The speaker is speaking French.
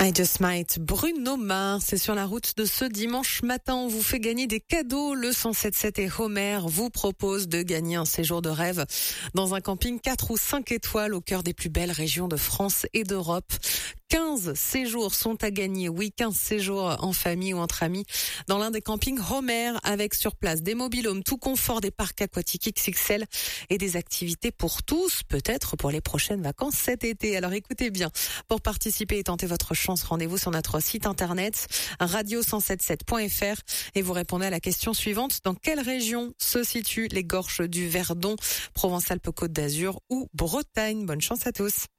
I Just Might, Bruno Mars, c'est sur la route de ce dimanche matin. On vous fait gagner des cadeaux. Le 107.7 et Homer vous propose de gagner un séjour de rêve dans un camping 4 ou 5 étoiles au cœur des plus belles régions de France et d'Europe. 15 séjours sont à gagner. Oui, 15 séjours en famille ou entre amis dans l'un des campings Homer avec sur place des mobil-homes, tout confort, des parcs aquatiques XXL et des activités pour tous, peut-être pour les prochaines vacances cet été. Alors écoutez bien, pour participer et tenter votre chance, rendez-vous sur notre site internet radio177.fr et vous répondez à la question suivante. Dans quelle région se situent les Gorges du Verdon, Provence-Alpes-Côte d'Azur ou Bretagne? Bonne chance à tous.